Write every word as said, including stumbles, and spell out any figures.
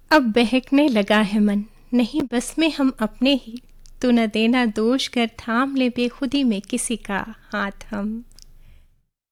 अब बहकने लगा है मन, नहीं बस में हम अपने ही, तू न देना दोष कर थाम ले बेखुदी में किसी का हाथ हम।